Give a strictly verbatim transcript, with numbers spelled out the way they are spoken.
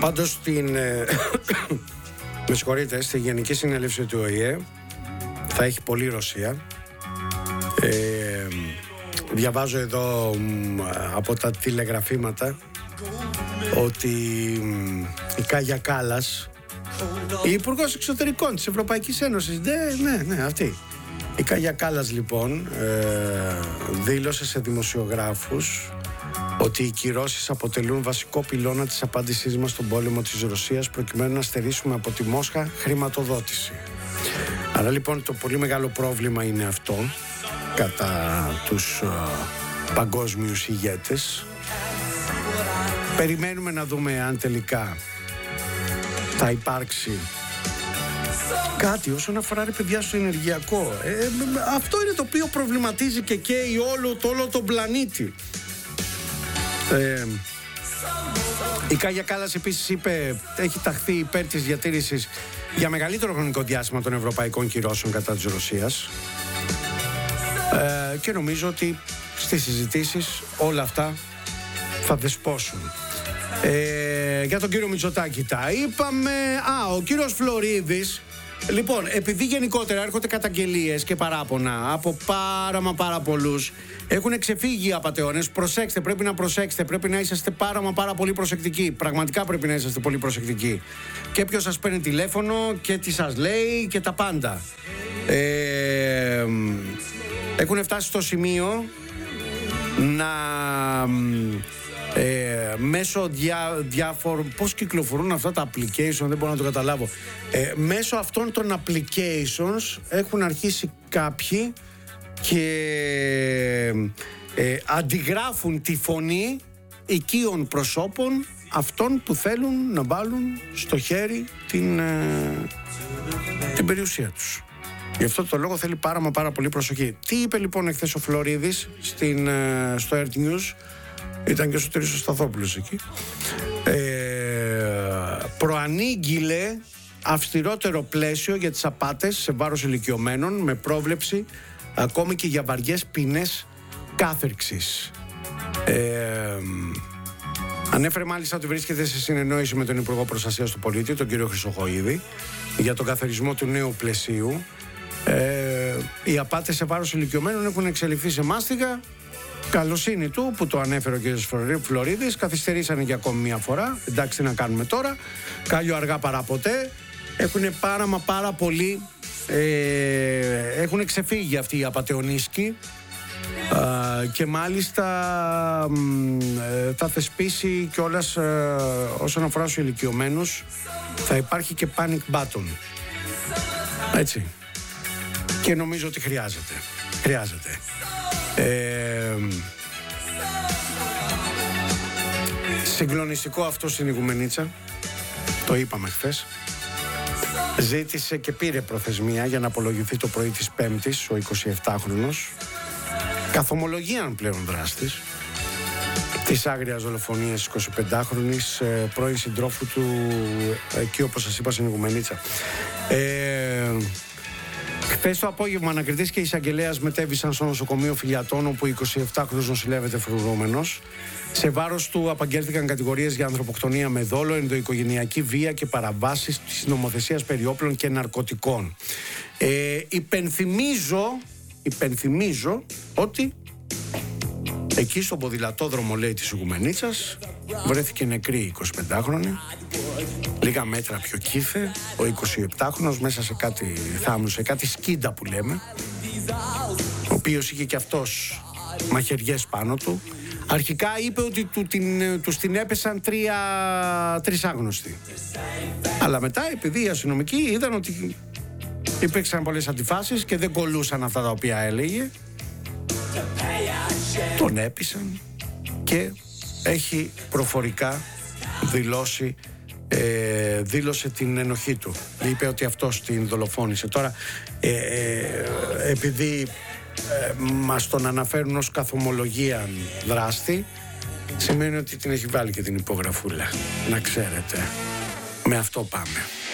Πάντως στην, ε, με συγχωρείτε, στη Γενική Συνέλευση του Ο Η Ε θα έχει πολύ Ρωσία. Ε, διαβάζω εδώ μ, από τα τηλεγραφήματα ότι μ, η Κάγια Κάλλας, η Υπουργός Εξωτερικών της Ευρωπαϊκής Ένωσης, ναι, ναι, ναι, αυτή. Η Κάγια Κάλλας λοιπόν ε, δήλωσε σε δημοσιογράφους ότι οι κυρώσεις αποτελούν βασικό πυλώνα της απάντησής μας στον πόλεμο της Ρωσίας προκειμένου να στερήσουμε από τη Μόσχα χρηματοδότηση. Άρα λοιπόν το πολύ μεγάλο πρόβλημα είναι αυτό κατά τους uh, παγκόσμιους ηγέτες. Περιμένουμε να δούμε αν τελικά θα υπάρξει κάτι όσον αφορά, ρε παιδιά, στο ενεργειακό. Ε, αυτό είναι το οποίο προβληματίζει και καίει όλο, το, όλο τον πλανήτη. Ε, η Κάγια Κάλλας επίσης είπε, έχει ταχθεί υπέρ της διατήρησης για μεγαλύτερο χρονικό διάστημα των ευρωπαϊκών κυρώσεων κατά της Ρωσίας ε, και νομίζω ότι στις συζητήσεις όλα αυτά θα δεσπόσουν. Ε, για τον κύριο Μητσοτάκη τα είπαμε. Α, ο κύριος Φλωρίδης, λοιπόν, επειδή γενικότερα έρχονται καταγγελίες και παράπονα από πάρα μα πάρα πολλούς, έχουν ξεφύγει οι απατεώνες. Προσέξτε, πρέπει να προσέξετε, πρέπει να είσαστε πάρα μα πάρα πολύ προσεκτικοί. Πραγματικά πρέπει να είσαστε πολύ προσεκτικοί. Και ποιος σας παίρνει τηλέφωνο και τι σας λέει και τα πάντα. Ε, έχουν φτάσει στο σημείο να... Ε, μέσω διά, διάφορων, πώς κυκλοφορούν αυτά τα application, δεν μπορώ να το καταλάβω. Ε, μέσω αυτών των applications έχουν αρχίσει κάποιοι και ε, αντιγράφουν τη φωνή οικείων προσώπων αυτών που θέλουν να βάλουν στο χέρι την, ε, την περιουσία τους. Γι' αυτό το λόγο θέλει πάρα μα πάρα πολύ προσοχή. Τι είπε λοιπόν εχθές ο Φλωρίδης στην, ε, στο Earth News? Ήταν και ο Σωτήρης ο Σταθόπουλος εκεί. Ε, προανήγγειλε αυστηρότερο πλαίσιο για τις απάτες σε βάρος ηλικιωμένων, με πρόβλεψη ακόμη και για βαριές ποινές κάθερξης. Ε, ανέφερε μάλιστα ότι βρίσκεται σε συνεννόηση με τον Υπουργό Προστασίας του Πολίτη, τον κύριο Χρυσοχοΐδη, για τον καθορισμό του νέου πλαισίου. Ε, οι απάτες σε βάρος ηλικιωμένων έχουν εξελιχθεί σε μάστιγα. Καλοσύνη του που το ανέφερε ο κ. Φλωρίδης. Καθυστερήσανε για ακόμη μια φορά. Εντάξει, τι να κάνουμε τώρα. Κάλλιο αργά παρά ποτέ. Έχουν πάρα μα πάρα πολύ ε, έχουν ξεφύγει αυτοί οι απατεωνίσκοι ε, και μάλιστα ε, θα θεσπίσει κιόλας ε, όσον αφορά στους ηλικιωμένους, θα υπάρχει και panic button. Έτσι. Και νομίζω ότι χρειάζεται. Χρειάζεται. Ε, συγκλονιστικό αυτό στην Ιγουμενίτσα. Το είπαμε χθες. Ζήτησε και πήρε προθεσμία για να απολογηθεί το πρωί της Πέμπτης ο εικοσιεπτάχρονος, καθομολογίαν πλέον δράστης της άγριας δολοφονίας εικοσιπεντάχρονης πρώην συντρόφου του εκεί, όπως σας είπα, στην Ιγουμενίτσα. ε, Χθες το απόγευμα, ανακριτής και εισαγγελέας μετέβησαν στο νοσοκομείο Φιλιατών, όπου ο εικοσιεπτάχρονος νοσηλεύεται φρουρούμενος. Σε βάρος του απαγγέλθηκαν κατηγορίες για ανθρωποκτονία με δόλο, ενδοοικογενειακή βία και παραβάσεις της νομοθεσίας περί όπλων και ναρκωτικών. Ε, υπενθυμίζω, υπενθυμίζω ότι εκεί στον ποδηλατόδρομο, λέει, της Ιγουμενίτσας βρέθηκε νεκρή η εικοσιπεντάχρονη. Λίγα μέτρα πιο κήθε ο εικοσιεπτάχρονος μέσα σε κάτι θάμνους, σε κάτι σκίντα που λέμε, ο οποίος είχε και αυτός μαχαιριές πάνω του. Αρχικά είπε ότι του την, τους την έπεσαν τρία, τρεις άγνωστοι. Αλλά μετά, επειδή οι αστυνομικοί είδαν ότι υπήρξαν πολλές αντιφάσεις και δεν κολλούσαν αυτά τα οποία έλεγε, τον έπεισαν και έχει προφορικά δηλώσει Ε, δήλωσε την ενοχή του. Είπε ότι αυτός την δολοφόνησε. Τώρα ε, ε, επειδή ε, μας τον αναφέρουν ως καθομολογία δράστη, σημαίνει ότι την έχει βάλει και την υπογραφούλα. Να ξέρετε. Με αυτό πάμε.